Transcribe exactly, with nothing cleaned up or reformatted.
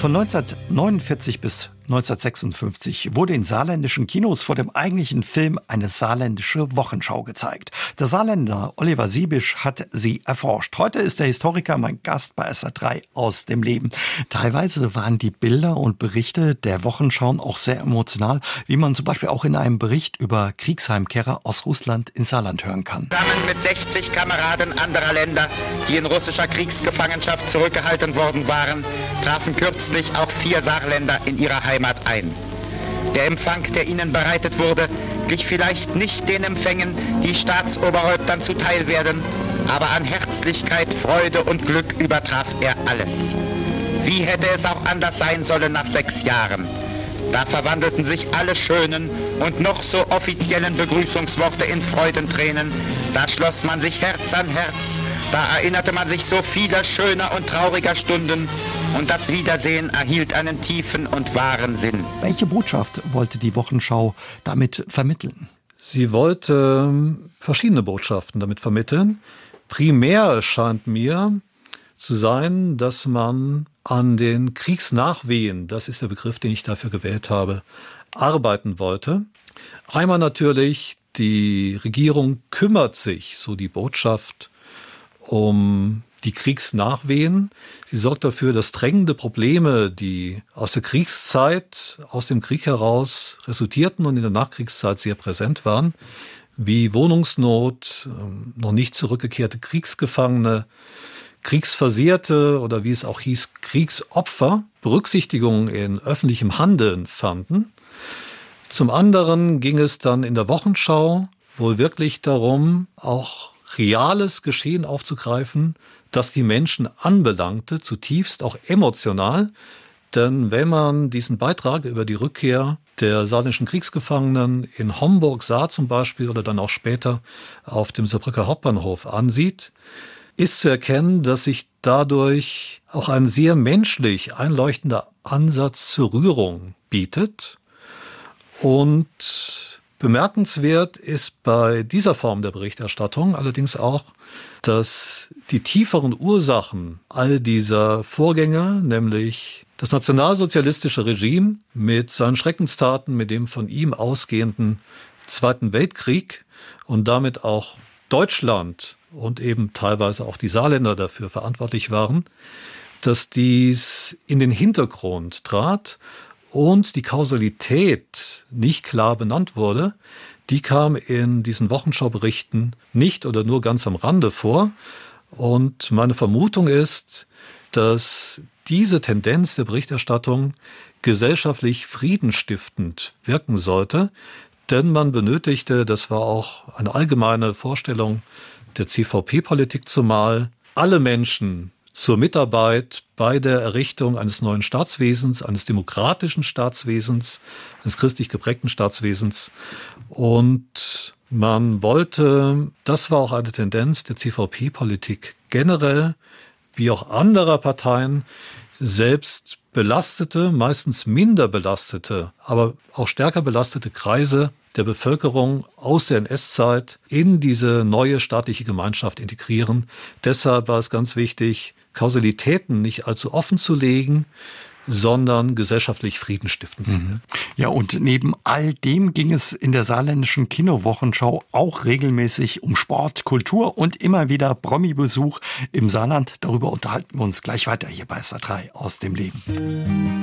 Von neunzehnhundertneunundvierzig bis neunzehnhundertsechsundfünfzig wurde in saarländischen Kinos vor dem eigentlichen Film eine saarländische Wochenschau gezeigt. Der Saarländer Oliver Siebisch hat sie erforscht. Heute ist der Historiker mein Gast bei S R drei aus dem Leben. Teilweise waren die Bilder und Berichte der Wochenschauen auch sehr emotional, wie man zum Beispiel auch in einem Bericht über Kriegsheimkehrer aus Russland ins Saarland hören kann. Zusammen mit sechzig Kameraden anderer Länder, die in russischer Kriegsgefangenschaft zurückgehalten worden waren, trafen kürzlich auch vier Saarländer in ihrer Heimat ein. Der Empfang, der ihnen bereitet wurde, glich vielleicht nicht den Empfängen, die Staatsoberhäuptern zuteil werden, aber an Herzlichkeit, Freude und Glück übertraf er alles. Wie hätte es auch anders sein sollen nach sechs Jahren? Da verwandelten sich alle schönen und noch so offiziellen Begrüßungsworte in Freudentränen. Da schloss man sich Herz an Herz. Da erinnerte man sich so vieler schöner und trauriger Stunden. Und das Wiedersehen erhielt einen tiefen und wahren Sinn. Welche Botschaft wollte die Wochenschau damit vermitteln? Sie wollte verschiedene Botschaften damit vermitteln. Primär scheint mir zu sein, dass man an den Kriegsnachwehen, das ist der Begriff, den ich dafür gewählt habe, arbeiten wollte. Einmal natürlich, die Regierung kümmert sich, so die Botschaft, um die Kriegsnachwehen. Sie sorgt dafür, dass drängende Probleme, die aus der Kriegszeit, aus dem Krieg heraus resultierten und in der Nachkriegszeit sehr präsent waren, wie Wohnungsnot, noch nicht zurückgekehrte Kriegsgefangene, Kriegsversehrte oder wie es auch hieß, Kriegsopfer, Berücksichtigung in öffentlichem Handeln fanden. Zum anderen ging es dann in der Wochenschau wohl wirklich darum, auch reales Geschehen aufzugreifen, das die Menschen anbelangte, zutiefst auch emotional. Denn wenn man diesen Beitrag über die Rückkehr der saarländischen Kriegsgefangenen in Homburg sah zum Beispiel oder dann auch später auf dem Saarbrücker Hauptbahnhof ansieht, ist zu erkennen, dass sich dadurch auch ein sehr menschlich einleuchtender Ansatz zur Rührung bietet. Und bemerkenswert ist bei dieser Form der Berichterstattung allerdings auch, dass die tieferen Ursachen all dieser Vorgänge, nämlich das nationalsozialistische Regime mit seinen Schreckenstaten, mit dem von ihm ausgehenden Zweiten Weltkrieg und damit auch Deutschland und eben teilweise auch die Saarländer dafür verantwortlich waren, dass dies in den Hintergrund trat und die Kausalität nicht klar benannt wurde, die kam in diesen Wochenschauberichten nicht oder nur ganz am Rande vor. Und meine Vermutung ist, dass diese Tendenz der Berichterstattung gesellschaftlich friedenstiftend wirken sollte, denn man benötigte, das war auch eine allgemeine Vorstellung der C V P-Politik zumal, alle Menschen zur Mitarbeit bei der Errichtung eines neuen Staatswesens, eines demokratischen Staatswesens, eines christlich geprägten Staatswesens. Und man wollte, das war auch eine Tendenz der C V P-Politik generell, wie auch anderer Parteien, selbst belastete, meistens minder belastete, aber auch stärker belastete Kreise der Bevölkerung aus der N S-Zeit in diese neue staatliche Gemeinschaft integrieren. Deshalb war es ganz wichtig, Kausalitäten nicht allzu offen zu legen, sondern gesellschaftlich friedenstiftend zu wirken. Ja, und neben all dem ging es in der saarländischen Kinowochenschau auch regelmäßig um Sport, Kultur und immer wieder Promi-Besuch im Saarland. Darüber unterhalten wir uns gleich weiter hier bei S R drei aus dem Leben.